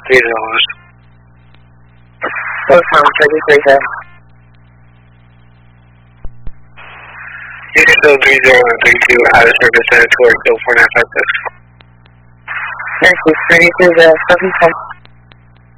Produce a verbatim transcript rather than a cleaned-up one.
three dollars. Those sounds thirty-three good. Unit zone three zero one three two, out of service, headed towards four nine five six. Thank you, thirty-two good. Copy ten.